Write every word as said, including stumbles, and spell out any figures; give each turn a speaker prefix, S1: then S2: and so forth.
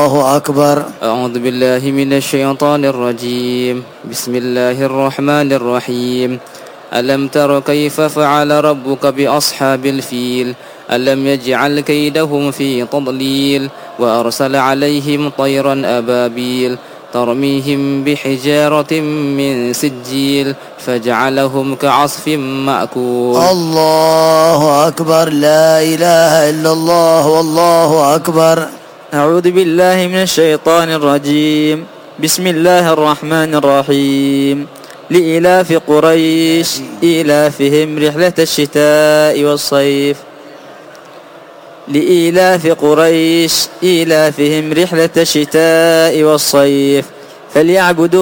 S1: الله أكبر.
S2: أعوذ بالله من الشيطان الرجيم. بسم الله الرحمن الرحيم. ألم تر كيف فعل ربك بأصحاب الفيل ألم يجعل كيدهم في تضليل وأرسل عليهم طيرا أبابيل ترميهم بحجارة من سجيل فجعلهم كعصف مأكول.
S1: الله أكبر. لا إله إلا الله والله أكبر.
S3: أعوذ بالله من الشيطان الرجيم. بسم الله الرحمن الرحيم. لإلاف قريش إيلافهم رحلة الشتاء والصيف لإلاف قريش إيلافهم رحلة الشتاء والصيف فليعبدوا